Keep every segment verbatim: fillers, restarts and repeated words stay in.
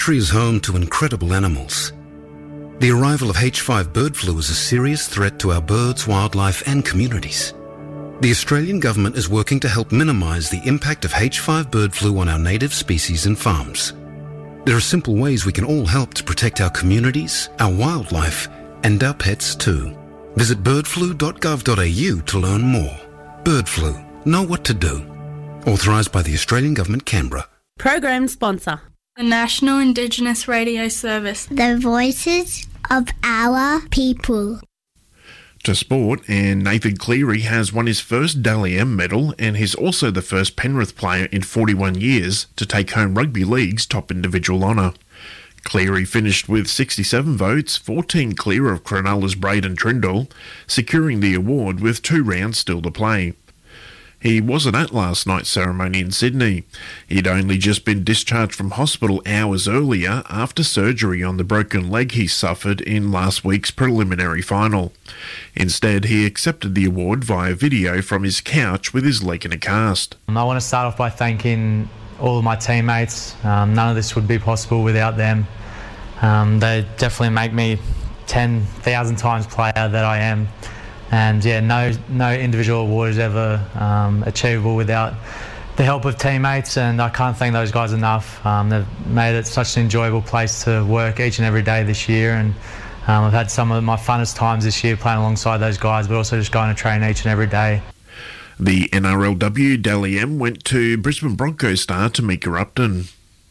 country is home to incredible animals. The arrival of H five bird flu is a serious threat to our birds, wildlife and communities. The Australian government is working to help minimise the impact of H five bird flu on our native species and farms. There are simple ways we can all help to protect our communities, our wildlife and our pets too. Visit bird flu dot gov dot a u to learn more. Bird flu. Know what to do. Authorised by the Australian Government, Canberra. Program sponsor. The National Indigenous Radio Service. The voices of our people. To sport, and Nathan Cleary has won his first Dally M medal and he's also the first Penrith player in forty-one years to take home Rugby League's top individual honour. Cleary finished with sixty-seven votes, fourteen clear of Cronulla's Braden Trindle, securing the award with two rounds still to play. He wasn't at last night's ceremony in Sydney. He'd only just been discharged from hospital hours earlier after surgery on the broken leg he suffered in last week's preliminary final. Instead, he accepted the award via video from his couch with his leg in a cast. I want to start off by thanking all of my teammates. Um, none of this would be possible without them. Um, they definitely make me ten thousand times player that I am. And yeah, no no individual award is ever um, achievable without the help of teammates, and I can't thank those guys enough. Um, they've made it such an enjoyable place to work each and every day this year, and um, I've had some of my funnest times this year playing alongside those guys, but also just going to train each and every day. The N R L W Dally M went to Brisbane Broncos star Tamika Upton.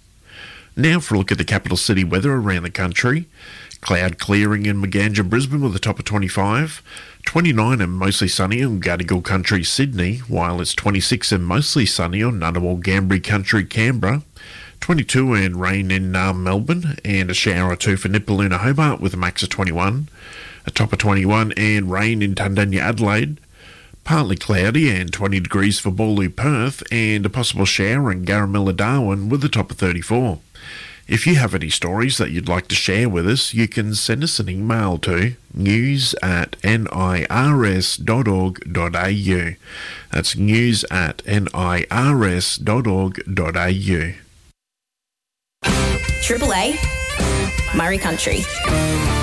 Now for a look at the capital city weather around the country. Cloud clearing in Maganja, Brisbane with a top of twenty-five. twenty-nine and mostly sunny on Gadigal Country, Sydney, while it's twenty-six and mostly sunny on Ngunnawal Ngambri Country, Canberra. twenty-two and rain in uh, Melbourne, and a shower or two for Nipaluna, Hobart with a max of twenty-one. A top of twenty-one and rain in Tundanya, Adelaide. Partly cloudy and twenty degrees for Ballou, Perth, and a possible shower in Garamilla, Darwin with a top of thirty-four. If you have any stories that you'd like to share with us, you can send us an email to news at nirs dot org dot a u. That's news at nirs dot org dot a u. Triple A, Murray Country.